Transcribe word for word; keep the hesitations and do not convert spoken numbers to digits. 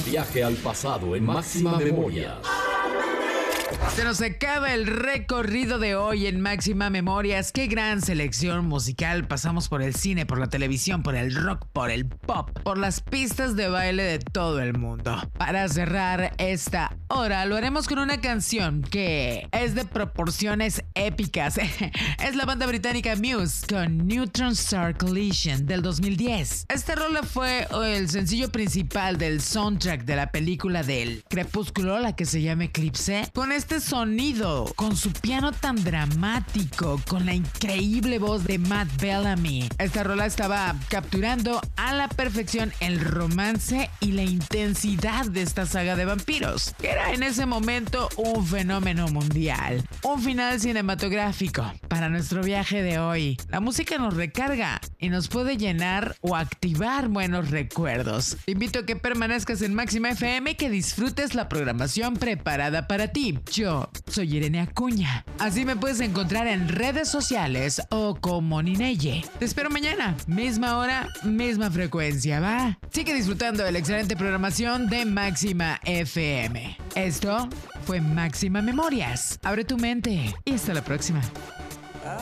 Viaje al pasado en Máxima Memoria. Se nos acaba el recorrido de hoy en Máxima Memorias. Qué gran selección musical. Pasamos por el cine, por la televisión, por el rock, por el pop, por las pistas de baile de todo el mundo. Para cerrar esta hora, lo haremos con una canción que es de proporciones épicas. Es la banda británica Muse con Neutron Star Collision del dos mil diez. Esta rola fue el sencillo principal del soundtrack de la película del Crepúsculo, la que se llama Eclipse. Con este sonido, con su piano tan dramático, con la increíble voz de Matt Bellamy, esta rola estaba capturando a la perfección el romance y la intensidad de esta saga de vampiros, que era en ese momento un fenómeno mundial. Un final cinematográfico para nuestro viaje de hoy. La música nos recarga y nos puede llenar o activar buenos recuerdos. Te invito a que permanezcas en Máxima F M y que disfrutes la programación preparada para ti. Yo soy Irene Acuña. Así me puedes encontrar en redes sociales o como Nineye. Te espero mañana, misma hora, misma frecuencia, ¿va? Sigue disfrutando de la excelente programación de Máxima F M. Esto fue Máxima Memorias. Abre tu mente y hasta la próxima.